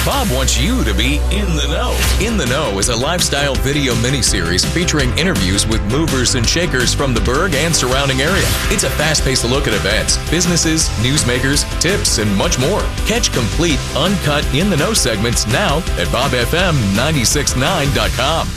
Bob wants you to be in the know. In the Know is a lifestyle video miniseries featuring interviews with movers and shakers from the Berg and surrounding area. It's a fast-paced look at events, businesses, newsmakers, tips, and much more. Catch complete, uncut In the Know segments now at bobfm969.com.